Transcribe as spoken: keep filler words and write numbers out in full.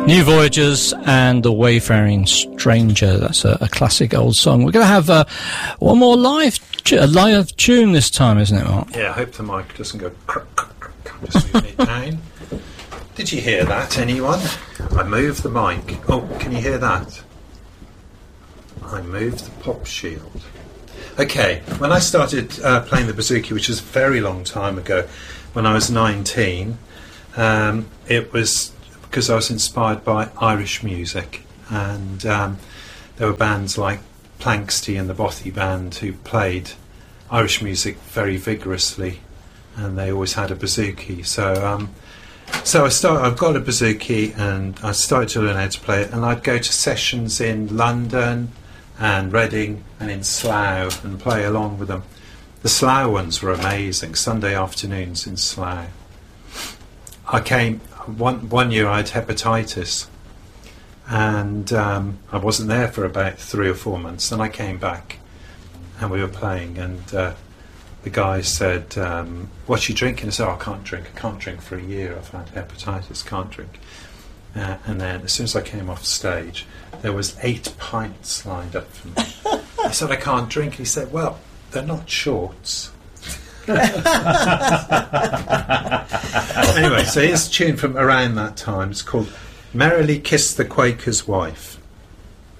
New Voyagers and The Wayfaring Stranger. That's a, a classic old song. We're going to have uh, one more live a live tune this time, isn't it, Mark? Yeah, I hope the mic doesn't go crack, crack, crack. I'm just moving it down. Did you hear that, anyone? I moved the mic. Oh, can you hear that? I moved the pop shield. Okay, when I started uh, playing the bouzouki, which was a very long time ago, when I was nineteen, um, it was because I was inspired by Irish music, and um, there were bands like Planxty and the Bothy Band who played Irish music very vigorously, and they always had a bouzouki. So, um, so I start. I've got a bouzouki, and I started to learn how to play it. And I'd go to sessions in London and Reading and in Slough and play along with them. The Slough ones were amazing. Sunday afternoons in Slough. I came one one year. I had hepatitis, and um, I wasn't there for about three or four months. Then I came back, and we were playing, and uh, the guy said, um, "What you drinking?" I said, "Oh, I can't drink. I can't drink for a year. I've had hepatitis. Can't drink." Uh, and then, as soon as I came off stage, there was eight pints lined up for me. I said, "I can't drink." He said, "Well, they're not shorts." Anyway, so here's a tune from around that time. It's called "Merrily Kissed the Quaker's Wife."